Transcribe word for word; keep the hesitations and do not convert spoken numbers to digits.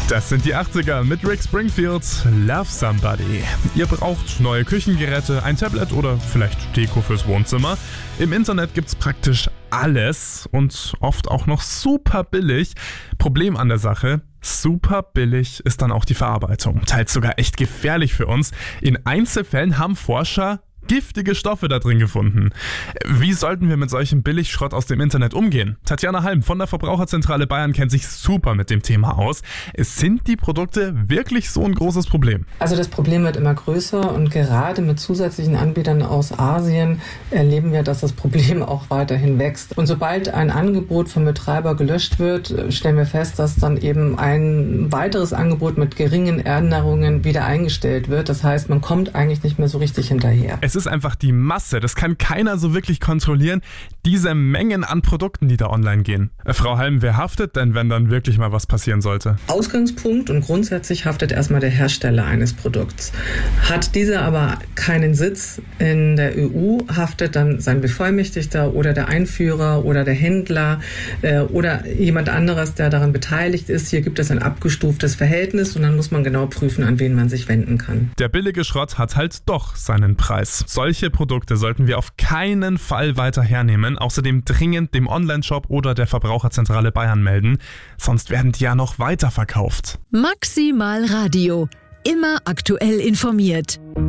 Das sind die achtziger mit Rick Springfield, Love Somebody. Ihr braucht neue Küchengeräte, ein Tablet oder vielleicht Deko fürs Wohnzimmer. Im Internet gibt's praktisch alles und oft auch noch super billig. Problem an der Sache: super billig ist dann auch die Verarbeitung. Teils sogar echt gefährlich für uns. In Einzelfällen haben Forscher giftige Stoffe da drin gefunden. Wie sollten wir mit solchem Billigschrott aus dem Internet umgehen? Tatjana Halm von der Verbraucherzentrale Bayern kennt sich super mit dem Thema aus. Sind die Produkte wirklich so ein großes Problem? Also das Problem wird immer größer und gerade mit zusätzlichen Anbietern aus Asien erleben wir, dass das Problem auch weiterhin wächst. Und sobald ein Angebot vom Betreiber gelöscht wird, stellen wir fest, dass dann eben ein weiteres Angebot mit geringen Änderungen wieder eingestellt wird. Das heißt, man kommt eigentlich nicht mehr so richtig hinterher. Es ist einfach die Masse, das kann keiner so wirklich kontrollieren, diese Mengen an Produkten, die da online gehen. Äh, Frau Halm, wer haftet denn, wenn dann wirklich mal was passieren sollte? Ausgangspunkt und grundsätzlich haftet erstmal der Hersteller eines Produkts. Hat dieser aber keinen Sitz in der E U, haftet dann sein Bevollmächtigter oder der Einführer oder der Händler äh, oder jemand anderes, der daran beteiligt ist. Hier gibt es ein abgestuftes Verhältnis und dann muss man genau prüfen, an wen man sich wenden kann. Der billige Schrott hat halt doch seinen Preis. Solche Produkte sollten wir auf keinen Fall weiter hernehmen. Außerdem dringend dem Onlineshop oder der Verbraucherzentrale Bayern melden. Sonst werden die ja noch weiterverkauft. Maximal Radio. Immer aktuell informiert.